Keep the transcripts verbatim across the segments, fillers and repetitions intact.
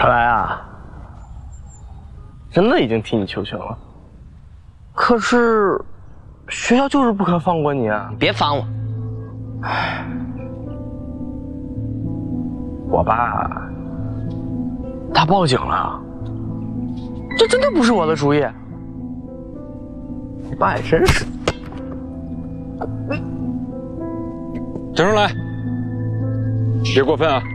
看来啊，真的已经替你求情了。可是学校就是不肯放过你啊！ 你别烦我。 唉，我爸他报警了，这真的不是我的主意。你爸也真是。 整出来，别过分啊！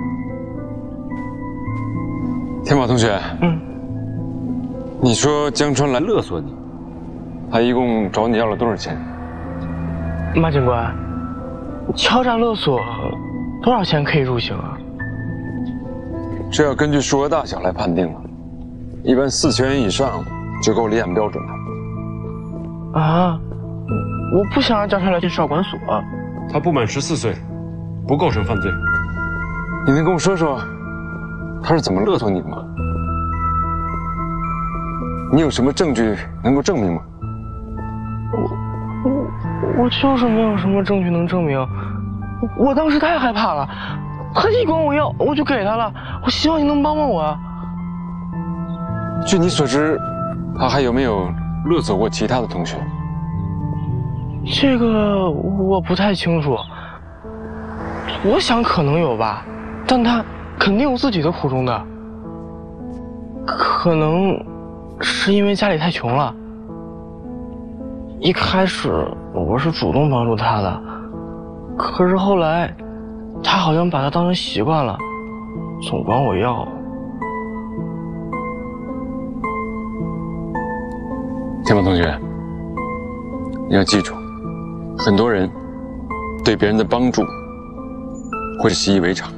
天宝同学， 嗯， 你说江川来勒索你，他一共找你要了多少钱？ 马警官，敲诈勒索多少钱可以入刑啊？ 这要根据数额大小来判定了，一般四千元以上就够立案标准了。 啊，我不想让江川来进少管所。 他不满十四岁，不构成犯罪。 你能跟我说说，他是怎么勒索你的吗？你有什么证据能够证明吗？ 我我我就是没有什么证据能证明。我当时太害怕了，他一管我要，我就给他了。我希望你能帮帮我啊。 据你所知，他还有没有勒索过其他的同学？ 这个我不太清楚，我想可能有吧，但他肯定有自己的苦衷的。可能是因为家里太穷了。一开始我是主动帮助他的，可是后来他好像把他当成习惯了，总管我要。 天宝同学，你要记住，很多人对别人的帮助会是习以为常，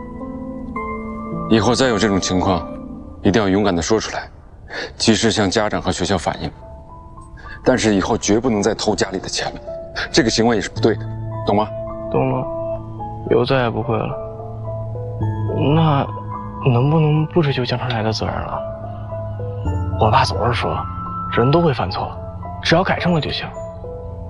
以后再有这种情况，一定要勇敢地说出来，及时向家长和学校反映。但是以后绝不能再偷家里的钱了，这个行为也是不对的，懂吗？ 懂了，以后再也不会了。那能不能不追究江川来的责任了？我爸总是说，人都会犯错，只要改正了就行。